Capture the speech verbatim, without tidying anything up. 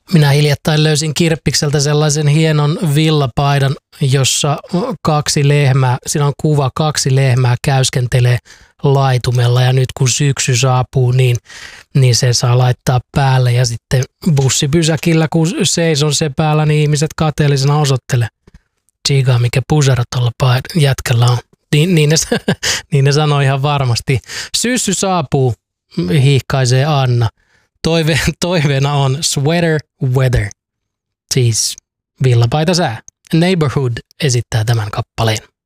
Minä hiljattain löysin Kirppikseltä sellaisen hienon villapaidan, jossa kaksi lehmää, siinä on kuva, kaksi lehmää käyskentelee laitumella ja nyt kun syksy saapuu, niin, niin se saa laittaa päälle ja sitten bussipysäkillä, kun seison se päällä, niin ihmiset kateellisena osoittelee. Chiga, mikä pusara tuolla jätkällä on. Niin, niin, ne, niin ne sanoi ihan varmasti. Syssy saapuu, hiihkaisee Anna. Toive, toiveena on sweater weather, siis villapaita sää. Neighborhood esittää tämän kappaleen.